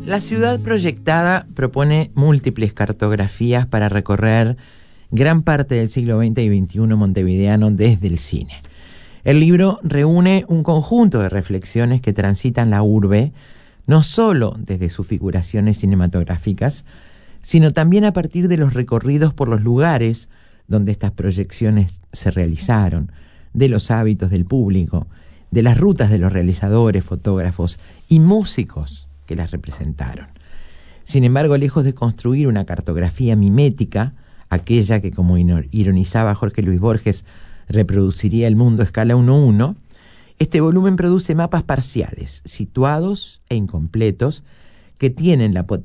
La ciudad proyectada propone múltiples cartografías para recorrer gran parte del siglo XX y XXI montevideano desde el cine. El libro reúne un conjunto de reflexiones que transitan la urbe, no solo desde sus figuraciones cinematográficas, sino también a partir de los recorridos por los lugares donde estas proyecciones se realizaron, de los hábitos del público, de las rutas de los realizadores, fotógrafos y músicos que las representaron. Sin embargo, lejos de construir una cartografía mimética, aquella que, como ironizaba Jorge Luis Borges, reproduciría el mundo a escala 1:1, este volumen produce mapas parciales, situados e incompletos, que tienen la potencia